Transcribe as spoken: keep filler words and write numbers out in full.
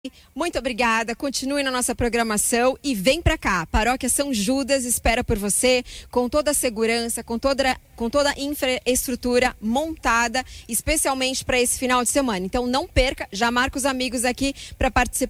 Muito obrigada, continue na nossa programação e vem pra cá. Paróquia São Judas espera por você com toda a segurança, com toda, com toda a infraestrutura montada, especialmente para esse final de semana. Então não perca, já marca os amigos aqui para participar.